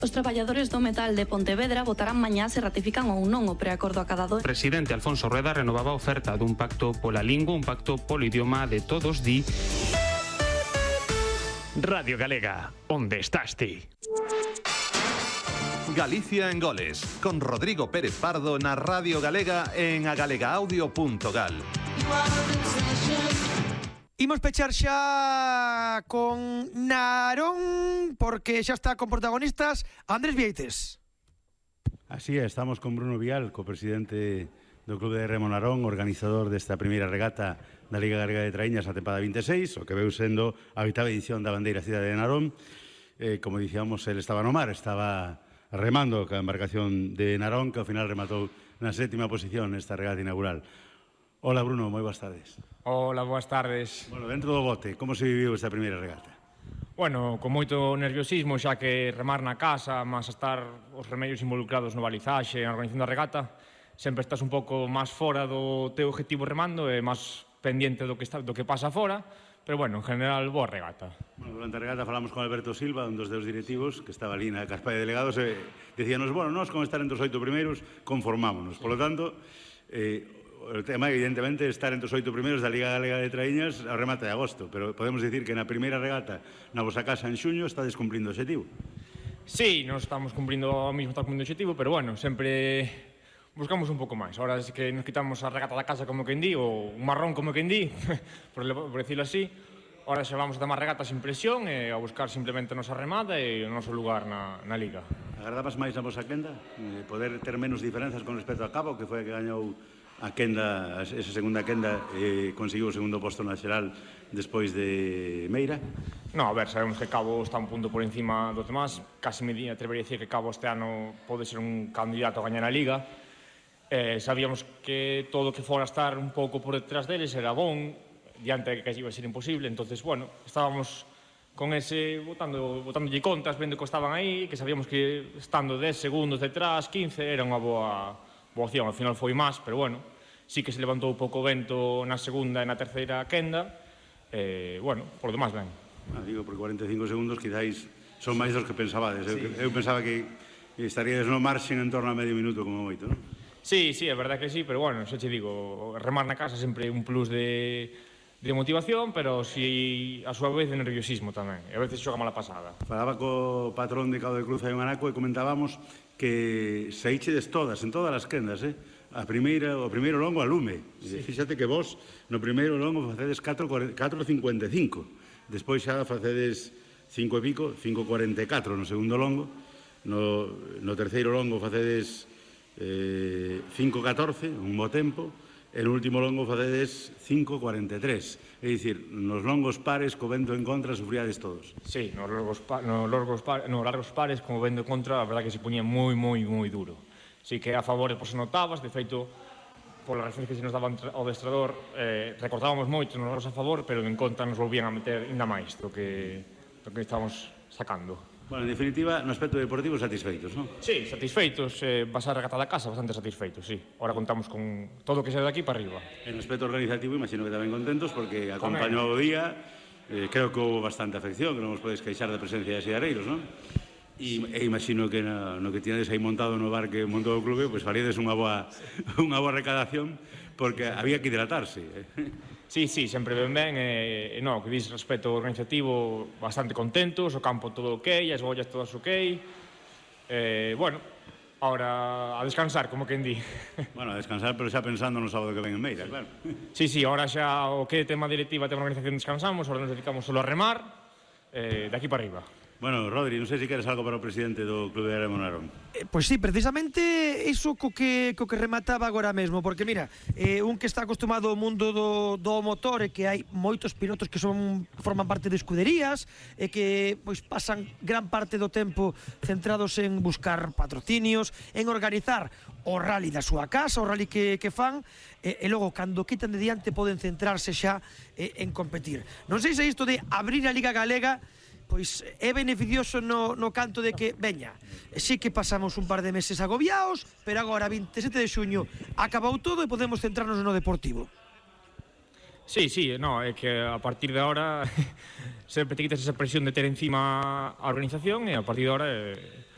Os traballadores do metal de Pontevedra votarán mañá se ratifican ou non o preacordo acadado. O presidente Alfonso Rueda renovaba a oferta dun pacto pola lingua, un pacto polo idioma de todos, di... Radio Galega, onde estás ti? Galicia en goles, con Rodrigo Pérez Pardo na Radio Galega en agalegaaudio.gal. Imos pechar xa con Narón, porque xa está con protagonistas Andrés Vieites. Así é, estamos con Bruno Vial, copresidente do Clube de Remo Narón, organizador desta primeira regata da Liga Galega de Traíñas na tempada 26, o que veu sendo a 8ª edición da bandeira cidade de Narón. Como dicíamos, ele estaba no mar, estaba remando ca embarcación de Narón, que ao final rematou na 7ª posición nesta regata inaugural. Hola Bruno, moi boas tardes. Hola, boas tardes. Bueno, dentro do bote, como se viviu esta primeira regata? Bueno, con moito nerviosismo, xa que remar na casa, máis estar os remedios involucrados no balizaxe, na organización da regata, sempre estás un pouco máis fora do teu objetivo remando e máis pendiente do que pasa fora, pero bueno, en general, boa regata. Bueno, durante a regata falamos con Alberto Silva, un dos directivos, que estaba ali na carpa de delegados, e decíanos, bueno, nós con estar entre os 8 primeiros conformámonos. Por lo tanto, o tema, evidentemente, estar entre os 8 primeiros da Liga Galega de Traíñas ao remate de agosto, pero podemos dicir que na primeira regata na vosa casa en xuño está descumplindo o objetivo. Sí, non estamos cumplindo o mismo objetivo, pero bueno, sempre buscamos un pouco máis. Ahora sí que nos quitamos a regata da casa como quen di, ou un marrón como quen di, por decirlo así. Ahora xa vamos a tomar regata sin presión e a buscar simplemente a nosa remada e o noso lugar na Liga. Agardabas máis na vosa quenda? Poder ter menos diferenzas con respecto a Cabo, que foi a que gañou a quenda, esa segunda quenda, conseguiu o segundo posto na xeral despois de Meira? No, a ver, sabemos que Cabo está un punto por encima dos demás. Casi me atrevería a decir que Cabo este ano pode ser un candidato a gañar a Liga. Sabíamos que todo o que fora estar un pouco por detrás deles era bon, diante de que iba a ser imposible, entonces, bueno, estábamos con ese, botándolle contas, vendo que estaban aí, que sabíamos que estando 10 segundos detrás, 15, era unha boa opción. Al final foi máis, pero bueno, sí que se levantou un pouco o vento na segunda e na terceira quenda, bueno, por lo demás ben. Digo, por 45 segundos quizáis son máis dos que pensabades. Sí. Eu pensaba que estaríades no marxen en torno a medio minuto como moito, non? Sí, é verdad que sí, pero bueno, xa che digo, remar na casa sempre un plus de motivación, pero si a súa vez de nerviosismo tamén, e a veces xoga mala pasada. Falaba co patrón de Cabo de Cruz e Anaco e comentábamos que saíchedes todas, en todas as quendas, o primeiro longo a lume. Sí. Fíxate que vos no primeiro longo facedes 4.55, despois xa facedes 5 e pico, 5.44 no segundo longo, no terceiro longo facedes 5.14, un bo tempo, e no último longo facedes 5.43. É dicir, nos longos pares, co vento en contra, sufriades todos. Sí, nos largos pares, como vento en contra, a verdad que se poñía moi duro. Sí que a favor, se notabas, de feito, polas referencias que se nos daban ao adestrador, recortábamos moito nos largos a favor, pero en contra nos volvían a meter ainda máis do que estábamos sacando. Bueno, en definitiva, no aspecto deportivo, satisfeitos, non? Sí, satisfeitos. Pasar a regata da casa, bastante satisfeitos, sí. Ahora contamos con todo o que sea de aquí para arriba. En aspecto organizativo, imagino que tamén contentos, porque acompañou o día, creo que houve bastante afección, que non vos podes queixar da presencia de siareiros, non? E imagino que no que tiñades aí montado no bar que montou o clube, pois faríades unha boa recadación, porque había que hidratarse. Sí, sempre ben, que dis respecto organizativo, bastante contentos, o campo todo ok, as bollas todas ok, bueno, ahora a descansar, como quen di. Bueno, a descansar, pero xa pensando no sábado que ven en Meira, claro. Sí, ahora xa o que tema directiva, tema organización descansamos, ahora nos dedicamos solo a remar, de aquí para arriba. Bueno, Rodri, non sei se queres algo para o presidente do Clube de Remo Narón. Pois sí, precisamente iso co que remataba agora mesmo, porque mira, un que está acostumado ao mundo do motor e que hai moitos pilotos que forman parte de escuderías e que pois pasan gran parte do tempo centrados en buscar patrocinios, en organizar o rally da súa casa, o rally que fan, e logo, cando quitan de diante, poden centrarse xa en competir. Non sei se isto de abrir a Liga Galega pois é beneficioso no canto de que, veña, sí que pasamos un par de meses agobiados, pero agora, 27 de xuño, acabou todo e podemos centrarnos no deportivo. Sí, é que a partir de ahora sempre te quitas esa presión de ter encima a organización e a partir de ahora